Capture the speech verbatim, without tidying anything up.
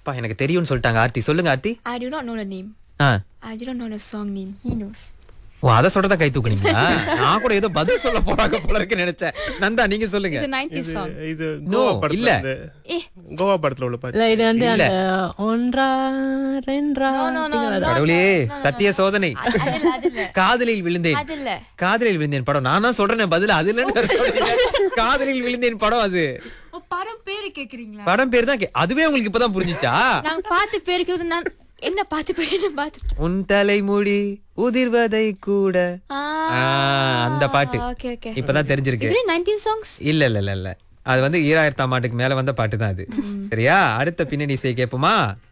பா எனக்கு தெரியும்னு சொல்லிட்டாங்க ஆர்த்தி. சொல்லுங்க Aarthi. I do not know the name. Ah I do not know the song name. He knows. ஓ அத சொல்றதா கை தூக்குனீங்களா? நான் கூட ஏதோ பதில் சொல்ல போறாங்க போல இருக்கு நினைச்சேன். நந்தா நீங்க சொல்லுங்க. It's a nineties song. இது No, கோவா இல்ல. படத்துல Eh. கோவா படத்துல உள்ள பாட்டு. இல்ல இது வந்து இல்ல. அந்த ஒன்றா ரெண்டா No, no, no, no. கடவுளே சத்திய சோதனை. அது இல்ல, அது இல்ல. காதலில் விழுந்தேன். அது இல்ல. காதலில் விழுந்தேன் படம். நான் தான் சொல்றேன் பதில் அது இல்லன்னு சொல்றீங்க. காதலில் விழுந்தேன் படம் அது. ஓ படம் பேரு கேக்குறீங்களா? படம் பேர் தான் கே- அதுவே உங்களுக்கு இப்பதான் புரிஞ்சுச்சா? நான் பாத்து பேருக்கு நான் என்ன பாத்து பேரு பாத்து. உன் தலைமுடி உதிர்வதை கூட. ஆ ஆ, அந்த பாட்டு ஓகே ஓகே. இப்பதான் தெரிஞ்சிருக்கு. Is it nineteen songs? இல்ல இல்ல இல்ல இல்ல அது வந்து ஈராயிரத்தாம் ஆண்டுக்கு மேல வந்த பாட்டு தான் அது. சரியா? அடுத்த பின்னணி இசை கேட்போமா?